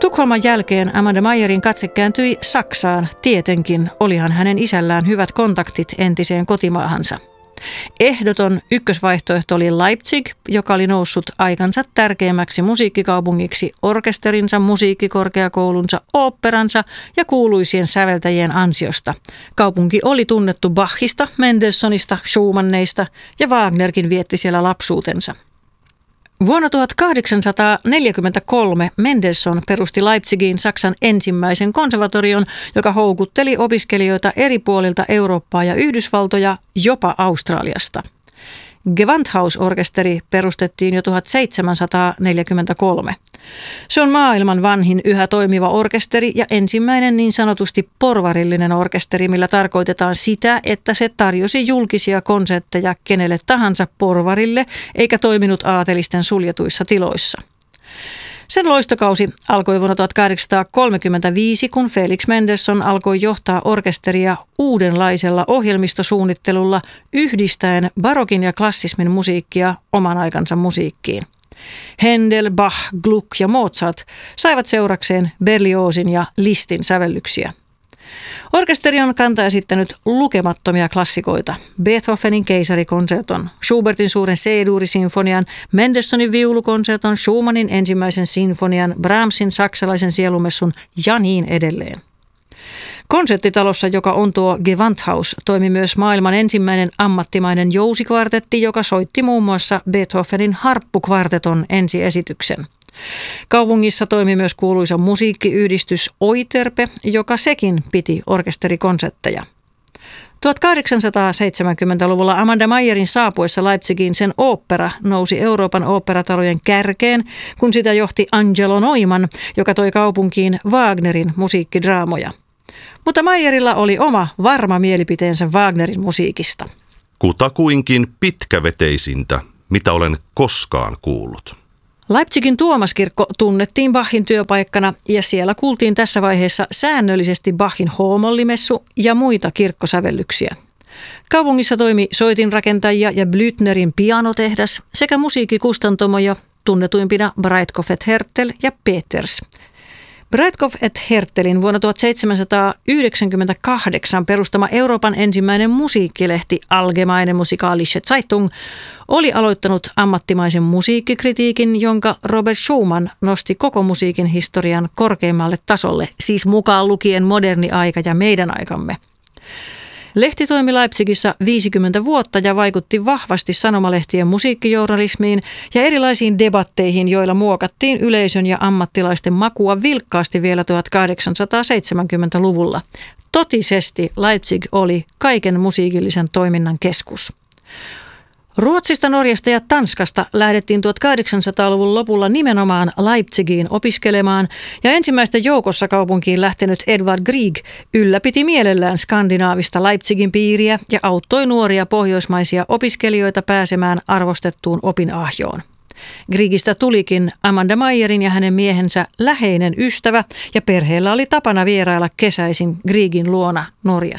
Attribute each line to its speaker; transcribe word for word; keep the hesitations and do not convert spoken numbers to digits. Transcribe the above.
Speaker 1: Tukholman jälkeen Amanda Meyerin katse kääntyi Saksaan. Tietenkin olihan hänen isällään hyvät kontaktit entiseen kotimaahansa. Ehdoton ykkösvaihtoehto oli Leipzig, joka oli noussut aikansa tärkeimmäksi musiikkikaupungiksi orkesterinsa, musiikkikorkeakoulunsa, oopperansa ja kuuluisien säveltäjien ansiosta. Kaupunki oli tunnettu Bachista, Mendelssohnista, Schumannista ja Wagnerkin vietti siellä lapsuutensa. Vuonna tuhatkahdeksansataaneljäkymmentäkolme Mendelssohn perusti Leipzigiin Saksan ensimmäisen konservatorion, joka houkutteli opiskelijoita eri puolilta Eurooppaa ja Yhdysvaltoja, jopa Australiasta. Gewandhausorkesteri perustettiin jo tuhatseitsemänsataaneljäkymmentäkolme. Se on maailman vanhin yhä toimiva orkesteri ja ensimmäinen niin sanotusti porvarillinen orkesteri, millä tarkoitetaan sitä, että se tarjosi julkisia konsertteja kenelle tahansa porvarille eikä toiminut aatelisten suljetuissa tiloissa. Sen loistokausi alkoi vuonna tuhatkahdeksansataakolmekymmentäviisi, kun Felix Mendelssohn alkoi johtaa orkesteria uudenlaisella ohjelmistosuunnittelulla yhdistäen barokin ja klassismin musiikkia oman aikansa musiikkiin. Händel, Bach, Gluck ja Mozart saivat seurakseen Berliozin ja Lisztin sävellyksiä. Orkesteri on kantaesittänyt lukemattomia klassikoita: Beethovenin keisarikonserton, Schubertin suuren C-duurisinfonian, Mendelssohnin viulukonserton, Schumannin ensimmäisen sinfonian, Brahmsin saksalaisen sielumessun ja niin edelleen. Konserttitalossa, joka on tuo Gewandhaus, toimi myös maailman ensimmäinen ammattimainen jousikvartetti, joka soitti muun muassa Beethovenin harppukvarteton ensiesityksen. Kaupungissa toimi myös kuuluisa musiikkiyhdistys Euterpe, joka sekin piti orkesterikonsertteja. tuhatkahdeksansataaseitsemänkymmentäluvulla Amanda Meyerin saapuessa Leipzigiin sen ooppera nousi Euroopan oopperatalojen kärkeen, kun sitä johti Angelo Neumann, joka toi kaupunkiin Wagnerin musiikkidraamoja. Mutta Meyerilla oli oma varma mielipiteensä Wagnerin musiikista.
Speaker 2: Kutakuinkin pitkäveteisintä, mitä olen koskaan kuullut.
Speaker 1: Leipzigin Tuomaskirkko tunnettiin Bachin työpaikkana ja siellä kuultiin tässä vaiheessa säännöllisesti Bachin H-mollimessu ja muita kirkkosävellyksiä. Kaupungissa toimi soitinrakentajia ja Blüthnerin pianotehdas sekä musiikkikustantamoja, tunnetuimpina Breitkopf et Härtel ja Peters. Breitkopf et Härtelin vuonna tuhatseitsemänsataayhdeksänkymmentäkahdeksan perustama Euroopan ensimmäinen musiikkilehti Allgemeine Musikalische Zeitung oli aloittanut ammattimaisen musiikkikritiikin, jonka Robert Schumann nosti koko musiikin historian korkeimmalle tasolle, siis mukaan lukien moderni aika ja meidän aikamme. Lehti toimi Leipzigissä viisikymmentä vuotta ja vaikutti vahvasti sanomalehtien musiikkijournalismiin ja erilaisiin debatteihin, joilla muokattiin yleisön ja ammattilaisten makua vilkkaasti vielä tuhatkahdeksansataaseitsemänkymmentäluvulla. Totisesti Leipzig oli kaiken musiikillisen toiminnan keskus. Ruotsista, Norjasta ja Tanskasta lähdettiin tuhatkahdeksansataaluvun lopulla nimenomaan Leipzigiin opiskelemaan ja ensimmäistä joukossa kaupunkiin lähtenyt Edvard Grieg ylläpiti mielellään skandinaavista Leipzigin piiriä ja auttoi nuoria pohjoismaisia opiskelijoita pääsemään arvostettuun opinahjoon. Griegistä tulikin Amanda Meyerin ja hänen miehensä läheinen ystävä ja perheellä oli tapana vierailla kesäisin Griegin luona Norjassa.